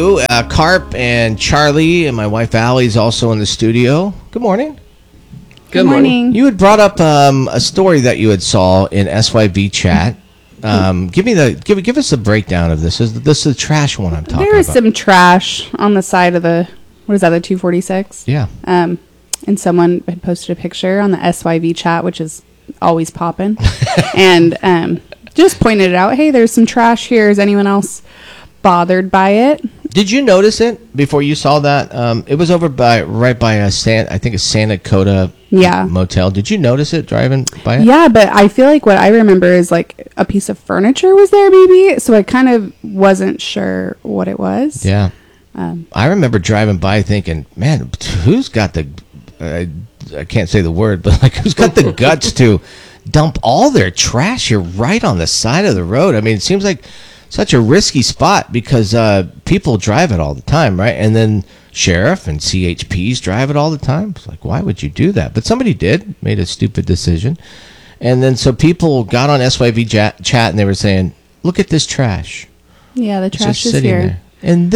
Carp and Charlie and my wife Allie is also in the studio. Good morning. Good morning. You had brought up a story that you had saw in SYV chat. Give us a breakdown of this. This is the trash one I'm talking about. There is some trash on the side of the 246? Yeah. And someone had posted a picture on the SYV chat, which is always popping, and just pointed it out. Hey, there's some trash here. Is anyone else bothered by it? Did you notice it before you saw that? It was over right by a Santa Coda motel. Did you notice it driving by it? Yeah, but I feel like what I remember is like a piece of furniture was there, maybe. So I kind of wasn't sure what it was. Yeah. I remember driving by thinking, man, who's got the I can't say the word, but like who's got the guts to dump all their trash here right on the side of the road? I mean, it seems like such a risky spot because people drive it all the time, right? And then sheriff and CHPs drive it all the time. It's like, why would you do that? But somebody made a stupid decision. And then so people got on SYV chat and they were saying, look at this trash. Yeah, the trash is here. There. And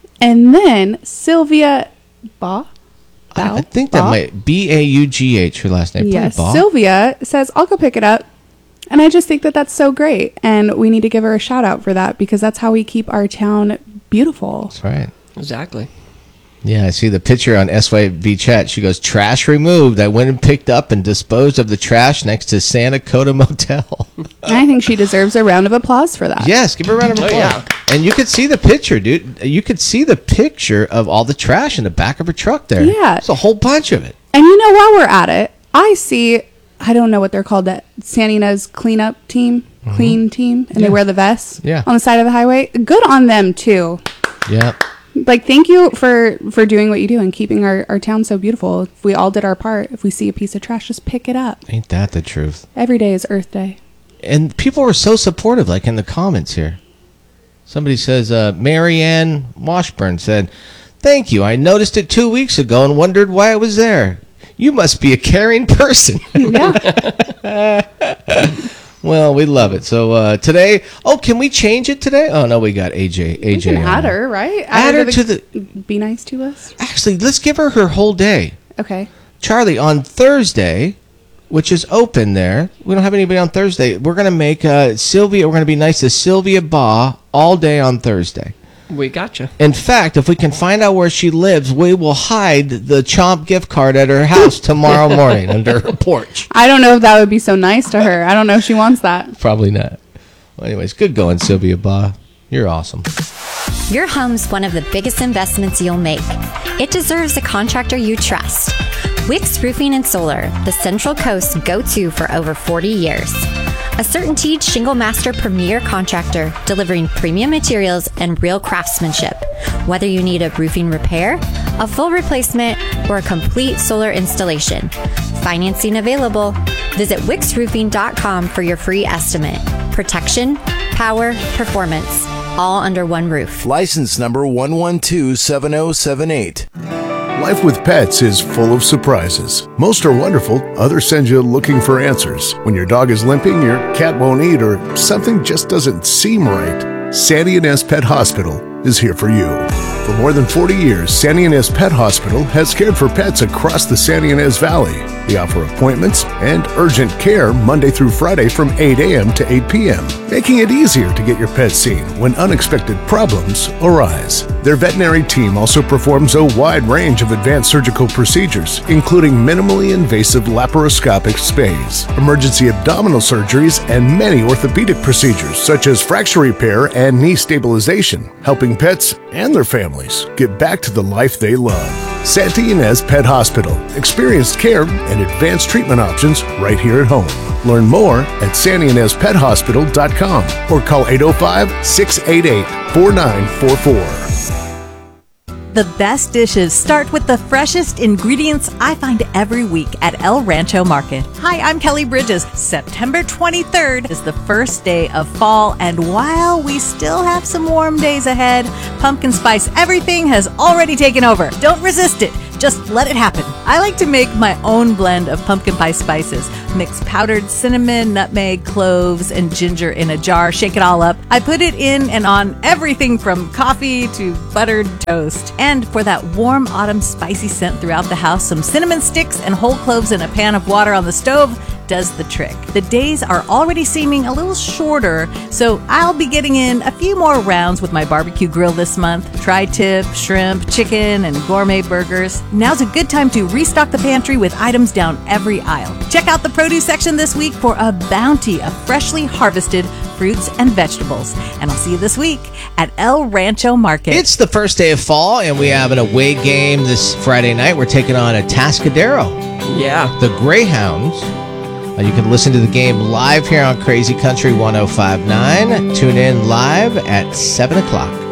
then Sylvia Baugh. I think that might Baugh, her last name. Yes, Sylvia says, I'll go pick it up. And I just think that that's so great. And we need to give her a shout out for that because that's how we keep our town beautiful. That's right. Exactly. Yeah, I see the picture on SYV chat. She goes, trash removed. I went and picked up and disposed of the trash next to Santa Coda Motel. I think she deserves a round of applause for that. Yes, give her a round of applause. Yeah. And you could see the picture, dude. You could see the picture of all the trash in the back of her truck there. Yeah. It's a whole bunch of it. And while we're at it, I see, I don't know what they're called, that Santa Ynez cleanup team, clean team, and they wear the vests on the side of the highway. Good on them, too. Yeah. Like, thank you for doing what you do and keeping our town so beautiful. If we all did our part, if we see a piece of trash, just pick it up. Ain't that the truth? Every day is Earth Day. And people were so supportive, like in the comments here. Somebody says, Marianne Washburn said, thank you. I noticed it 2 weeks ago and wondered why it was there. You must be a caring person. Yeah. Well, we love it. So today, can we change it today? Oh, no, we got AJ. We can add her, right? Add her to the Be Nice to Us. Actually, let's give her whole day. Okay. Charlie, on Thursday, which is open there, we don't have anybody on Thursday. We're going to make Sylvia, we're going to be nice to Sylvia Baugh all day on Thursday. We gotcha. In fact, if we can find out where she lives, we will hide the Chomp gift card at her house tomorrow morning under her porch. I don't know if that would be so nice to her. I don't know if she wants that. Probably not. Well, anyways, good going, Sylvia Baugh. You're awesome. Your home's one of the biggest investments you'll make. It deserves a contractor you trust. Wix Roofing and Solar, the Central Coast's go-to for over 40 years. A CertainTeed Shingle Master premier contractor delivering premium materials and real craftsmanship. Whether you need a roofing repair, a full replacement, or a complete solar installation. Financing available. Visit wixroofing.com for your free estimate. Protection, power, performance, all under one roof. License number 1127078. Life with pets is full of surprises. Most are wonderful, others send you looking for answers. When your dog is limping, your cat won't eat, or something just doesn't seem right, Santa Ynez Pet Hospital is here for you. For more than 40 years, Santa Ynez Pet Hospital has cared for pets across the Santa Ynez Valley. We offer appointments and urgent care Monday through Friday from 8 a.m. to 8 p.m., making it easier to get your pet seen when unexpected problems arise. Their veterinary team also performs a wide range of advanced surgical procedures, including minimally invasive laparoscopic spays, emergency abdominal surgeries, and many orthopedic procedures such as fracture repair and knee stabilization, helping pets and their families get back to the life they love. Santa Ynez Pet Hospital. Experienced care and advanced treatment options right here at home. Learn more at santaynezpethospital.com or call 805-688-4944. The best dishes start with the freshest ingredients I find every week at El Rancho Market. Hi, I'm Kelly Bridges. September 23rd is the first day of fall, and while we still have some warm days ahead, pumpkin spice everything has already taken over. Don't resist it. Just let it happen. I like to make my own blend of pumpkin pie spices. Mix powdered cinnamon, nutmeg, cloves, and ginger in a jar. Shake it all up. I put it in and on everything from coffee to buttered toast. And for that warm autumn spicy scent throughout the house, some cinnamon sticks and whole cloves in a pan of water on the stove does the trick. The days are already seeming a little shorter, so I'll be getting in a few more rounds with my barbecue grill this month. Tri-tip, shrimp, chicken, and gourmet burgers. Now's a good time to restock the pantry with items down every aisle. Check out the produce section this week for a bounty of freshly harvested fruits and vegetables. And I'll see you this week at El Rancho Market. It's the first day of fall, and we have an away game this Friday night. We're taking on Atascadero. Yeah. The Greyhounds. You can listen to the game live here on Crazy Country 105.9. Tune in live at 7 o'clock.